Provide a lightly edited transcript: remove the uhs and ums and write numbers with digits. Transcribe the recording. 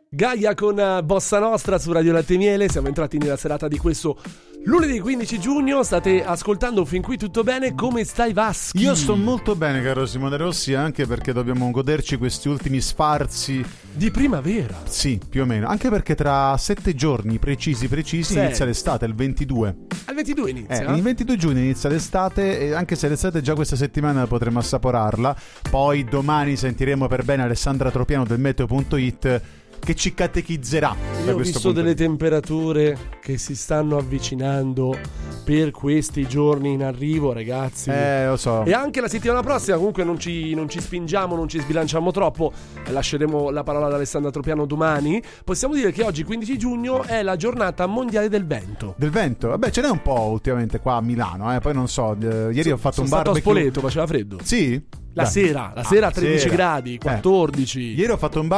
Gaia con Bossa Nostra su Radio Latte e Miele. Siamo entrati nella serata di questo lunedì 15 giugno. State ascoltando fin qui tutto bene? Come stai, Vaschi? Io sto molto bene, caro Simone Rossi, anche perché dobbiamo goderci questi ultimi sfarzi di primavera. Sì, più o meno. Anche perché tra 7 giorni precisi inizia l'estate, il 22. Al 22 inizia? Il 22 giugno inizia l'estate, e anche se l'estate già questa settimana potremo assaporarla. Poi domani sentiremo per bene Alessandra Tropiano del Meteo.it che ci catechizzerà. Io ho visto delle temperature che si stanno avvicinando per questi giorni in arrivo, ragazzi. Lo so. E anche la settimana prossima. Comunque non ci spingiamo, non ci sbilanciamo troppo. Lasceremo la parola ad Alessandra Tropiano domani. Possiamo dire che oggi 15 giugno è la giornata mondiale del vento. Del vento? Vabbè, ce n'è un po' ultimamente qua a Milano, poi non so, ieri ho fatto un stato barbecue. a Spoleto, faceva freddo. Sì? La sera a 13 gradi, 14. Ieri ho fatto un